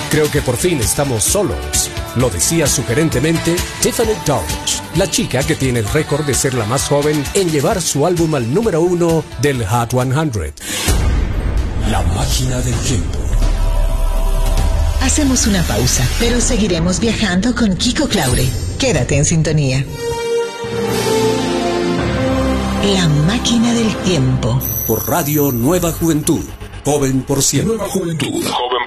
Creo que por fin estamos solos. Lo decía sugerentemente Tiffany Dodge, la chica que tiene el récord de ser la más joven en llevar su álbum al número 1 del Hot 100. La máquina del tiempo. Hacemos una pausa, pero seguiremos viajando con Kiko Claure. Quédate en sintonía. La máquina del tiempo. Por Radio Nueva Juventud. Joven por siempre. Nueva Juventud. Joven